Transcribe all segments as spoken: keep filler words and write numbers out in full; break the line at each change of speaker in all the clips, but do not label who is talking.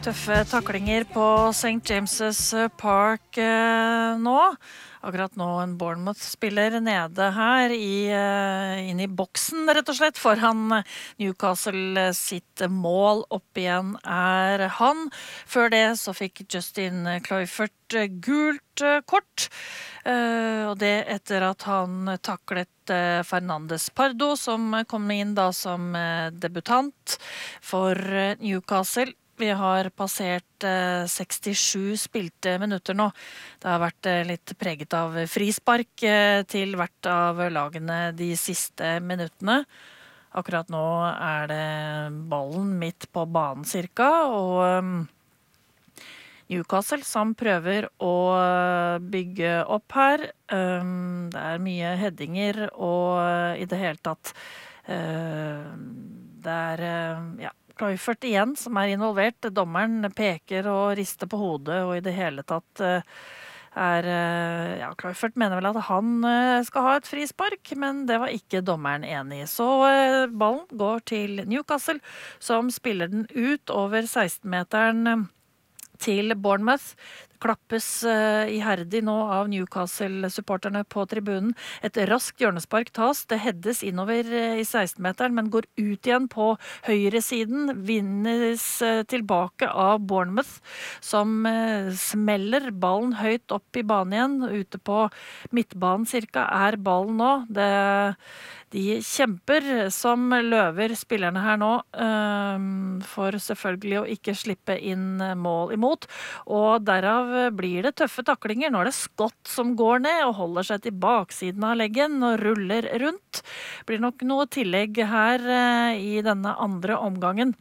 Tøffe taklinger på Saint James's Park eh, nå. Akkurat nå en Bournemouth-spiller nede her i, eh, inn i boksen, rett og slett, foran Newcastle sitt mål. Opp igjen er han. Før det så fikk Justin Kluivert gult eh, kort, eh, og det etter at han taklet eh, Fernandes Pardo, som kom inn da som eh, debutant for eh, Newcastle. Vi har passert eh, sekstisju spilte minutter nå. Det har vært eh, litt preget av frispark eh, til hvert av lagene de siste minuttene. Akkurat nå er det ballen midt på banen cirka, og um, Newcastle som prøver å bygge opp her. Um, det er mye headinger og uh, i det hele tatt uh, det er uh, ja Kluivert igjen som er involvert. Dommeren peker og rister på hodet, og i det hele tatt er ja, Kluivert mener vel at han skal ha et frispark, men det var ikke dommeren enig i. Så ballen går til Newcastle, som spiller den ut over seksten-meteren til Bournemouth. Det klappes uh, iherdig nå av Newcastle-supporterne på tribunen. Et raskt hjørnespark tas. Det heades innover uh, i seksten-meteren, men går ut igjen på høyresiden. Vinnes uh, tilbake av Bournemouth, som uh, smeller ballen høyt opp i banen igjen. Ute på midtbanen cirka er ballen nå. Det, de kjemper som løver, spillerne her nå, uh, for selvfølgelig å ikke slippe inn mål imot. Og derav blir det tøffe taklinger. Nå er det Scott som går ned og holder seg til baksiden av leggen og ruller rundt. Det blir nok noe tillegg her eh, i denne andre omgangen.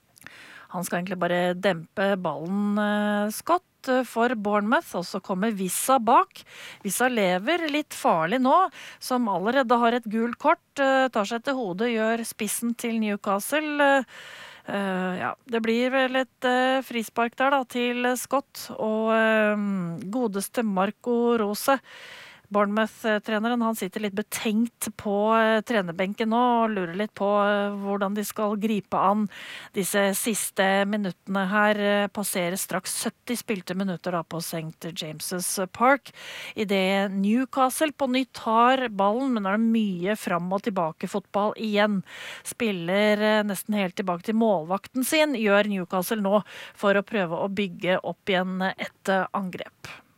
Han skal egentlig bare dempe ballen, eh, Scott, for Bournemouth, og så kommer Vissa bak. Vissa lever litt farlig nå, som allerede har et gult kort, eh, tar seg til hodet, gjør spissen til Newcastle. Eh, Uh, ja, det blir vel et uh, frispark der da til Scott og uh, godeste Marco Rose. Bournemouth-treneren, han sitter litt betenkt på uh, trenerbenken nå og lurer litt på uh, hvordan de skal gripe an disse siste minuttene her. Uh, passerer straks sytti spilte minutter da på Saint James's Park. I det Newcastle på nytt har ballen, men er det mye fram og tilbake fotball igjen. Spiller uh, nesten helt tilbake til målvakten sin, gjør Newcastle nå for å prøve å bygge opp igjen et uh, angrep.